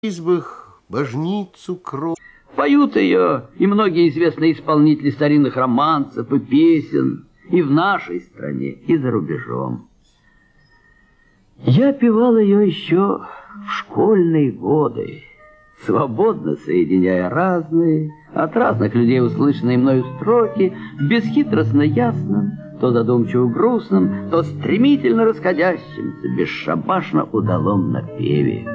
избах божницу кровь. Поют ее и многие известные исполнители старинных романсов и песен и в нашей стране, и за рубежом. Я певал ее еще в школьные годы, свободно соединяя разные, от разных людей услышанные мною строки, в бесхитростно ясном, то задумчиво грустном, то стремительно расходящемся, бесшабашно удалом напеве.